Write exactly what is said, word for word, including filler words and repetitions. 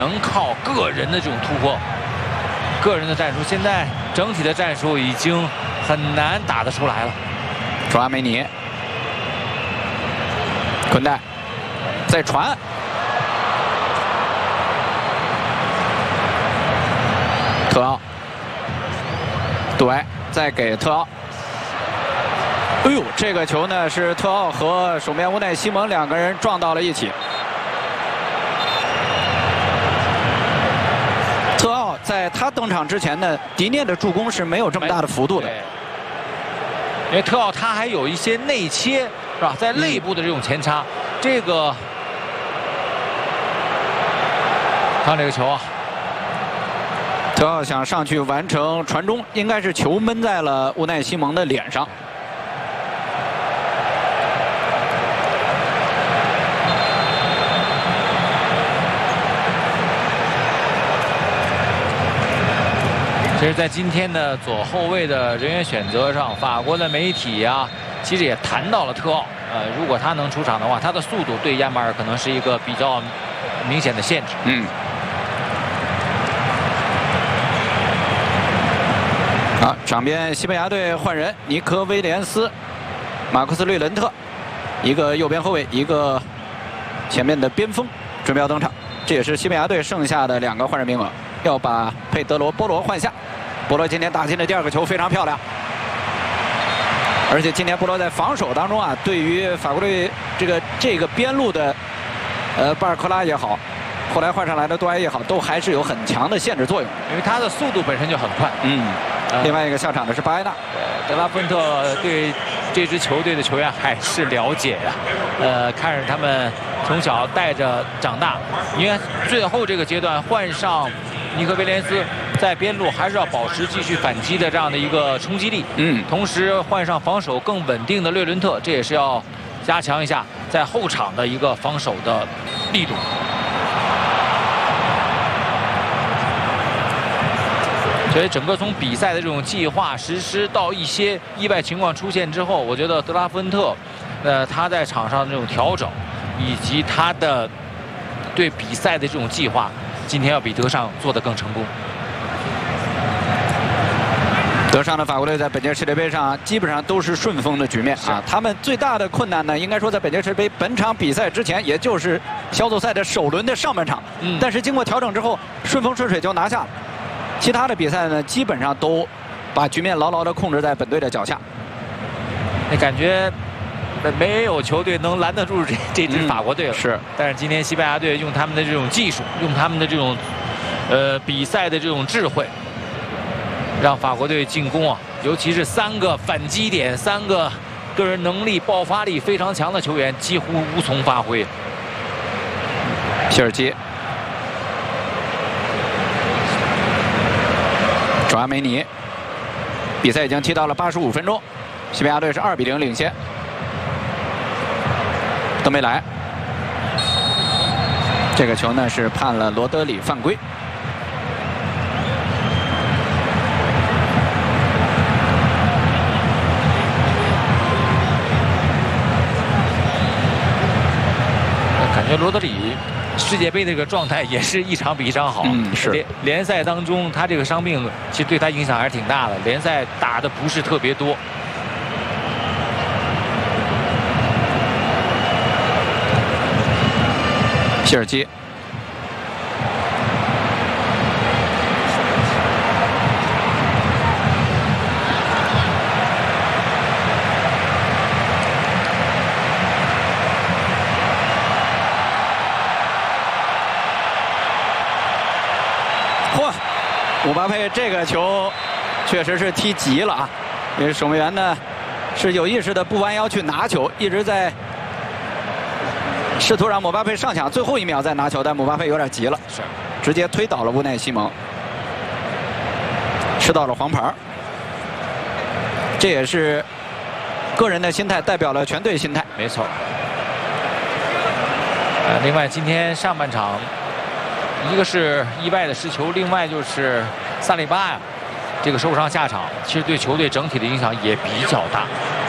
能靠个人的这种突破，个人的战术，现在整体的战术已经很难打得出来了。 卓阿梅尼，昆代，再传。 特奥，杜埃再给特奥。哎呦，这个球呢是特奥和守门员乌奈西蒙两个人撞到了一起。特奥在他登场之前呢，迪涅的助攻是没有这么大的幅度的。 因为特奥他还有一些内切，是吧？在肋部的这种前插，嗯、这个看这个球啊。 特奥想上去完成传中，应该是球闷在了乌奈西蒙的脸上。 其实，在今天的左后卫的人员选择上，法国的媒体啊，其实也谈到了特奥。呃，如果他能出场的话，他的速度对亚马尔可能是一个比较明显的限制。 嗯。 好，场边西班牙队换人，尼科威廉斯、马库斯瑞伦特，一个右边后卫，一个前面的边锋，准备要登场。这也是西班牙队剩下的两个换人名额，要把佩德罗·波罗换下。波罗今天打进的第二个球非常漂亮，而且今天波罗在防守当中啊，对于法国队这个这个边路的呃巴尔科拉也好。 后来换上来的杜埃也好，都还是有很强的限制作用， 因为他的速度本身就很快。 嗯，呃、另外一个下场的是巴埃纳。 德拉芬特对这支球队的球员还是了解呀、啊，呃，看着他们从小带着长大。因为最后这个阶段换上尼克威廉斯，在边路还是要保持继续反击的这样的一个冲击力。嗯，同时换上防守更稳定的略伦特，这也是要加强一下在后场的一个防守的力度。 所以整个从比赛的这种计划实施到一些意外情况出现之后，我觉得德拉芬特，呃，他在场上的这种调整，以及他的对比赛的这种计划，今天要比德尚做得更成功。 德尚的法国队在本届世界杯上基本上都是顺风的局面啊。他们最大的困难呢，应该说在本届世界杯本场比赛之前，也就是小组赛的首轮的上半场。嗯。但是经过调整之后，顺风顺水就拿下了。 其他的比赛呢，基本上都把局面牢牢地控制在本队的脚下。 那感觉没有球队能拦得住这这支法国队了。嗯、 是， 但是今天西班牙队用他们的这种技术，用他们的这种呃比赛的这种智慧，让法国队进攻啊，尤其是三个反击点，三个个人能力、爆发力非常强的球员几乎无从发挥。 谢尔基。 卓阿梅尼，比赛已经踢到了八十五分钟，西班牙队是二比零领先。登贝莱，这个球呢是判了罗德里犯规。 感觉罗德里。 世界杯这个状态也是一场比一场好。 嗯，是联联赛当中，他这个伤病其实对他影响还是挺大的。联赛打的不是特别多。 谢尔基，嚯，姆巴佩这个球确实是踢急了啊！因为守门员呢是有意识的不弯腰去拿球，一直在试图让姆巴佩上抢，最后一秒再拿球，但姆巴佩有点急了， 是直接推倒了乌奈西蒙，吃到了黄牌。这也是个人的心态代表了全队心态， 没错。呃，另外今天上半场。 一个是意外的失球，另外就是萨利巴呀，这个受伤下场，其实对球队整体的影响也比较大。